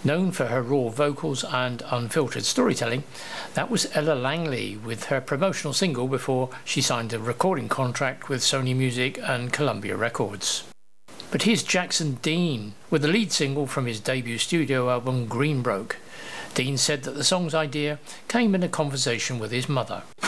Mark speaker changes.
Speaker 1: Known for her raw vocals and unfiltered storytelling, that was Ella Langley with her promotional single before she signed a recording contract with Sony Music and Columbia Records. But here's Jackson Dean with the lead single from his debut studio album Greenbroke. Dean said that the song's idea came in a conversation with his mother.